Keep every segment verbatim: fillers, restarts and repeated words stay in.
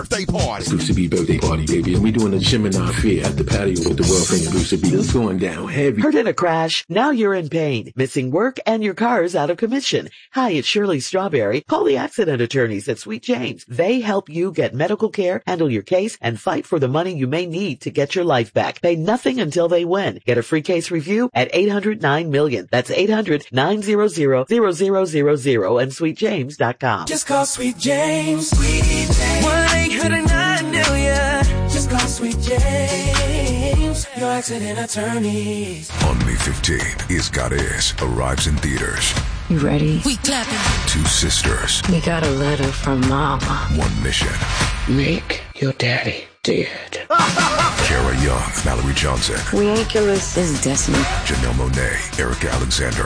birthday party. It's Lucy B birthday party, baby, and we doing a Gemini Fair at the patio with the world famous Lucy B. It's going down heavy. Hurt in a crash? Now you're in pain. Missing work and your car's out of commission. Hi, it's Shirley Strawberry. Call the accident attorneys at Sweet James. They help you get medical care, handle your case, and fight for the money you may need to get your life back. Pay nothing until they win. Get a free case review at eight hundred nine million. That's eight hundred nine hundred zero zero zero zero and sweet james dot com. Just call Sweet James. Sweet James. one eight hundred nine million. Just call Sweet James. Your accident attorneys. On May fifteenth, Is God Is arrives in theaters. You ready? We clapping. Two sisters. We got a letter from Mama. One mission. Make your daddy dead. Kara Young, Mallory Johnson. We ain't killers. This is Destiny. Janelle Monáe, Erica Alexander.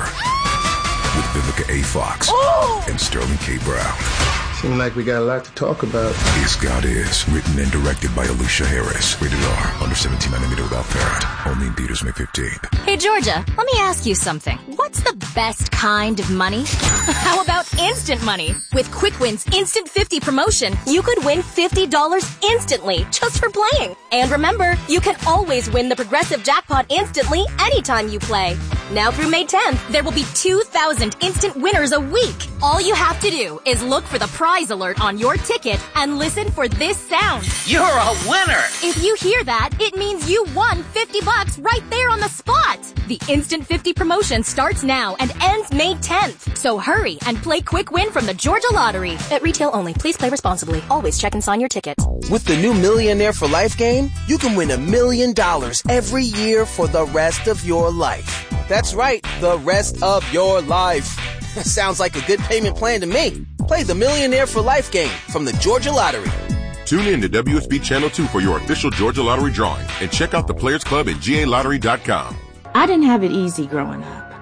With Vivica A. Fox. Oh! And Sterling K. Brown. Seems like we got a lot to talk about. Is God Is, written and directed by Alicia Harris. Rated R, under seventeen, nanometer without parent. Only in theaters May fifteenth. Hey, Georgia, let me ask you something. What's the best kind of money? How about instant money? With Quick Win's Instant fifty promotion, you could win fifty dollars instantly just for playing. And remember, you can always win the Progressive Jackpot instantly anytime you play. Now through May tenth, there will be two thousand instant winners a week. All you have to do is look for the prize alert on your ticket and listen for this sound. You're a winner! If you hear that, it means you won fifty bucks right there on the spot. The Instant fifty promotion starts now and ends May tenth. So hurry and play Quick Win from the Georgia Lottery. At retail only. Please play responsibly. Always check and sign your ticket. With the new Millionaire for Life game, you can win a million dollars every year for the rest of your life. That's right, the rest of your life. Sounds like a good payment plan to me. Play the Millionaire for Life game from the Georgia Lottery. Tune in to W S B Channel two for your official Georgia Lottery drawing and check out the Players Club at G A lottery dot com. I didn't have it easy growing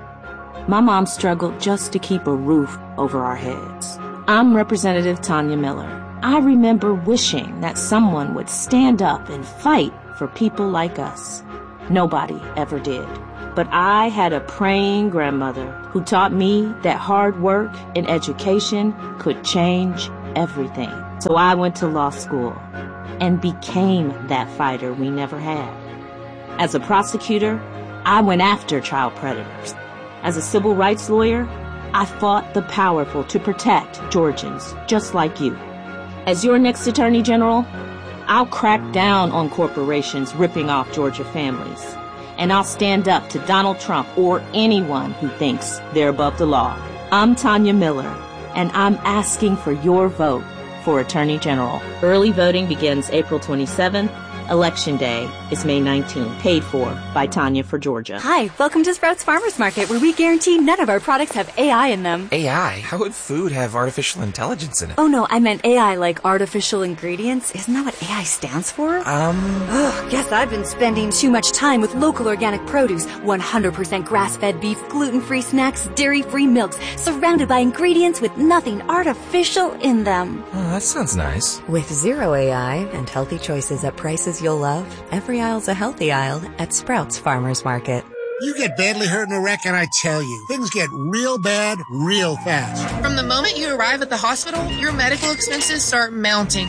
up. My mom struggled just to keep a roof over our heads. I'm Representative Tanya Miller. I remember wishing that someone would stand up and fight for people like us. Nobody ever did. But I had a praying grandmother who taught me that hard work and education could change everything. So I went to law school and became that fighter we never had. As a prosecutor, I went after child predators. As a civil rights lawyer, I fought the powerful to protect Georgians just like you. As your next Attorney General, I'll crack down on corporations ripping off Georgia families. And I'll stand up to Donald Trump or anyone who thinks they're above the law. I'm Tanya Miller, and I'm asking for your vote for Attorney General. Early voting begins April twenty-seventh. Election Day is May nineteenth. Paid for by Tanya for Georgia. Hi, welcome to Sprouts Farmers Market, where we guarantee none of our products have A I in them. A I? How would food have artificial intelligence in it? Oh no, I meant A I like artificial ingredients. Isn't that what A I stands for? Um... Ugh, guess I've been spending too much time with local organic produce, one hundred percent grass-fed beef, gluten-free snacks, dairy-free milks, surrounded by ingredients with nothing artificial in them. Oh, that sounds nice. With zero A I and healthy choices at prices you'll love, every aisle's a healthy aisle at Sprouts Farmers Market. You get badly hurt in a wreck, and I tell you, things get real bad real fast. From the moment you arrive at the hospital, your medical expenses start mounting.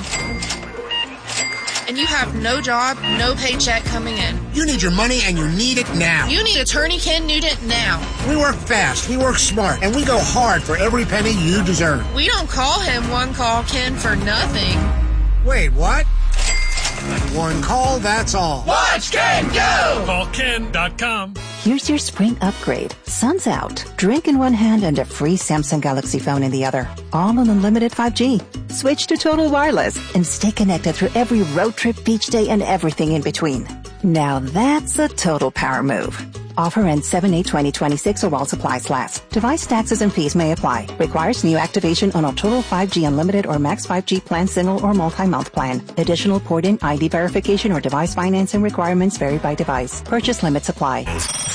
And you have no job, no paycheck coming in. You need your money, and you need it now. You need Attorney Ken Nugent now. We work fast, we work smart, and we go hard for every penny you deserve. We don't call him One Call Ken for nothing. Wait, what? One call, that's all. Watch Ken go! Call Ken dot com. Here's your spring upgrade. Sun's out. Drink in one hand and a free Samsung Galaxy phone in the other. All on unlimited five G. Switch to Total Wireless and stay connected through every road trip, beach day, and everything in between. Now that's a total power move. Offer ends seven eight twenty twenty-six or while supplies last. Device taxes and fees may apply. Requires new activation on a Total five G Unlimited or Max five G plan, single or multi-month plan. Additional port-in, I D verification, or device financing requirements vary by device. Purchase limits apply.